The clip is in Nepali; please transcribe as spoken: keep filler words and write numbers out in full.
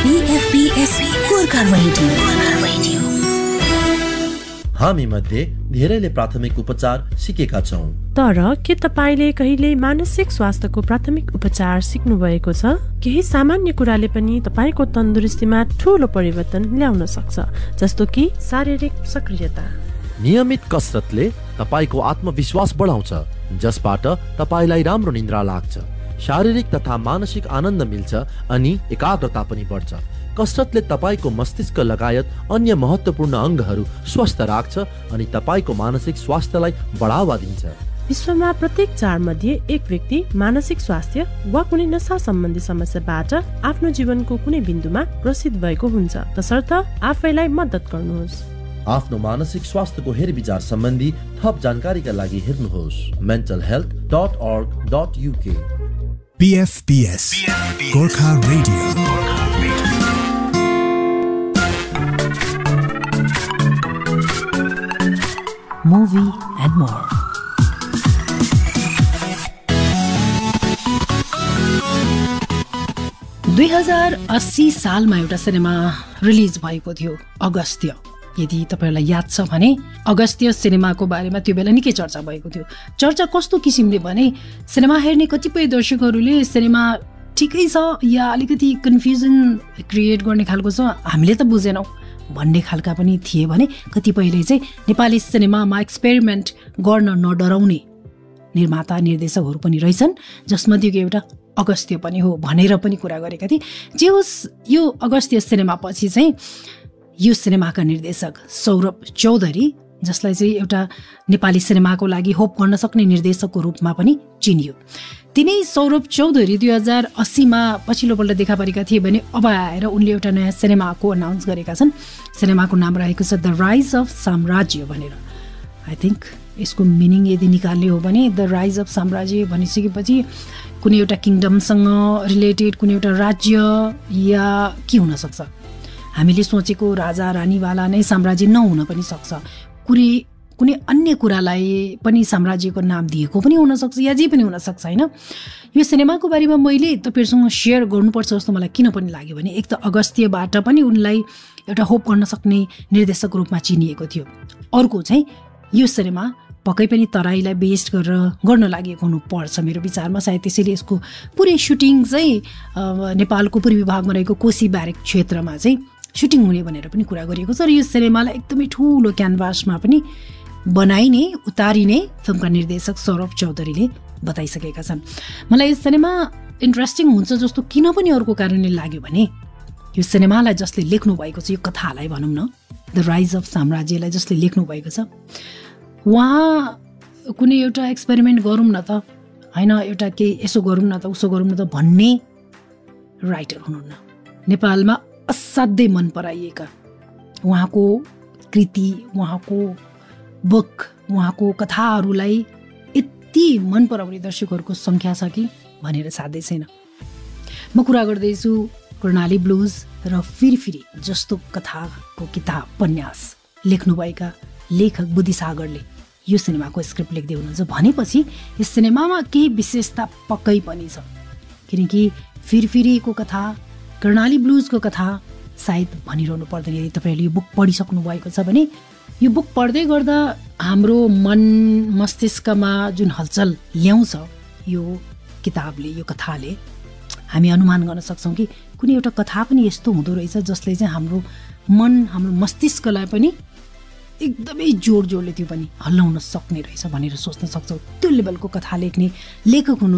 बीएफपीएस गोर्खा रेडियो। हामी मध्ये धेरैले प्राथमिक उपचार सिकेका छौं, तर के तपाईले कहिले मानसिक स्वास्थ्यको प्राथमिक उपचार सिक्नु भएको छ? केही सामान्य कुराले पनि तपाईको तन्दुरुस्तीमा ठूलो परिवर्तन ल्याउन सक्छ, जस्तो कि शारीरिक सक्रियता। नियमित कसरतले तपाईको आत्मविश्वास बढाउँछ, जसबाट तपाईलाई राम्रो निद्रा लाग्छ, शारीरिक तथा मानसिक आनन्द मिल्छ अनि एकाग्रता पनि बढ्छ। कसरतले तपाईको मस्तिष्क लगायत अन्य महत्त्वपूर्ण अङ्गहरू स्वस्थ राख्छ अनि तपाईको मानसिक स्वास्थ्यलाई बढावा दिन्छ। विश्वमा प्रत्येक चार मध्ये एक व्यक्ति मानसिक स्वास्थ्य वा कुनै नशा सम्बन्धी समस्याबाट आफ्नो जीवनको कुनै बिन्दुमा ग्रसित भएको हुन्छ। तसर्थ आफैलाई मद्दत गर्नुहोस्। आफ्नो मानसिक स्वास्थ्यको हेरविचार सम्बन्धी थप जानकारीका लागि हेर्नुहोस् मेन्टल हेल्थ डट अर्ग dot UK. बीएफपीएस Gorkha radio. Movie and more. दुई हजार अस्सी सालमा एउटा सिनेमा रिलिज भएको थियो, अगस्त्य। यदि तपाईँहरूलाई याद छ भने अगस्त्य सिनेमाको बारेमा त्यो बेला निकै चर्चा भएको थियो। चर्चा कस्तो किसिमले भने सिनेमा हेर्ने कतिपय दर्शकहरूले सिनेमा ठिकै छ या अलिकति कन्फ्युजन क्रिएट गर्ने खालको छ, हामीले त बुझेनौँ भन्ने खालका पनि थिए भने कतिपयले चाहिँ नेपाली सिनेमामा एक्सपेरिमेन्ट गर्न नडराउने निर्माता निर्देशकहरू पनि रहेछन्, जसमध्येको एउटा अगस्त्य पनि हो भनेर पनि कुरा गरेका थिए। जे होस्, यो अगस्त्य सिनेमापछि चाहिँ यो सिनेमाका निर्देशक सौरभ चौधरी, जसलाई चाहिँ एउटा नेपाली सिनेमाको लागि होप गर्न सक्ने निर्देशकको रूपमा पनि चिनियो, तिनै सौरभ चौधरी दुई हजार अस्सीमा पछिल्लोपल्ट देखा परेका थिए भने अब आएर उनले एउटा नयाँ सिनेमाको अनाउन्स गरेका छन्। सिनेमाको नाम रहेको छ द राइज अफ साम्राज्य भनेर। आई थिङ्क यसको मिनिङ यदि निकाल्ने हो भने द राइज अफ साम्राज्य भनिसकेपछि कुनै एउटा किङडमसँग रिलेटेड कुनै एउटा राज्य या के हुनसक्छ। हामीले सोचेको राजा रानीवाला नै साम्राज्य नहुन पनि सक्छ, कुनै कुनै अन्य कुरालाई पनि साम्राज्यको नाम दिएको पनि हुनसक्छ या जे पनि हुनसक्छ होइन। यो सिनेमाको बारेमा मैले तपाईँहरूसँग सेयर गर्नुपर्छ जस्तो मलाई किन पनि लाग्यो भने एक त अगस्त्यबाट पनि उनलाई एउटा होप गर्न सक्ने निर्देशकको रूपमा चिनिएको थियो। अर्को चाहिँ यो सिनेमा पक्कै पनि तराईलाई बेस्ड गरेर गर्न लागेको हुनुपर्छ मेरो विचारमा। सायद त्यसैले यसको पुरै सुटिङ चाहिँ नेपालको पूर्वी भागमा रहेको कोशी ब्यारेक क्षेत्रमा चाहिँ सुटिङ हुने भनेर पनि कुरा गरिएको छ। र यो सिनेमालाई एकदमै ठुलो क्यानभासमा पनि बनाइने उतारिने फिल्मका निर्देशक सौरभ चौधरीले बताइसकेका छन्। मलाई यो सिनेमा इन्ट्रेस्टिङ हुन्छ जस्तो किन पनि अर्को कारणले लाग्यो भने यो सिनेमालाई जसले लेख्नु भएको छ, यो कथालाई भनौँ न, द राइज अफ साम्राज्यलाई जसले लेख्नु भएको छ, उहाँ कुनै एउटा एक्सपेरिमेन्ट गरौँ न त होइन, एउटा केही यसो गरौँ न त उसो गरौँ न त भन्ने राइटर हुनुहुन्न। नेपालमा असाध्यै मन पराइएका उहाँको कृति, उहाँको बुक, उहाँको कथाहरूलाई यति मन पराउने दर्शकहरूको सङ्ख्या छ कि भनेर साध्यै छैन। म कुरा गर्दैछु कर्णाली ब्लुज र फिरफिरी जस्तो कथाको किताब उपन्यास लेख्नुभएका लेखक बुद्धिसागरले यो सिनेमाको स्क्रिप्ट लेख्दै हुनुहुन्छ भनेपछि यस सिनेमामा केही विशेषता पक्कै पनि छ। किनकि फिरफिरीको कथा, कर्णाली ब्लुजको कथा सायद भनिरहनु पर्दैन। यदि तपाईँहरूले यो बुक पढिसक्नु भएको छ भने यो बुक पढ्दै गर्दा हाम्रो मन मस्तिष्कमा जुन हलचल ल्याउँछ यो किताबले, यो कथाले, हामी अनुमान गर्न सक्छौँ कि कुनै एउटा कथा पनि यस्तो हुँदो रहेछ जसले चाहिँ हाम्रो मन, हाम्रो मस्तिष्कलाई पनि एकदमै जोड जोडले त्यो पनि हल्लाउन सक्ने रहेछ भनेर सोच्न सक्छौँ। त्यो लेभलको कथा लेख्ने लेखक हुनु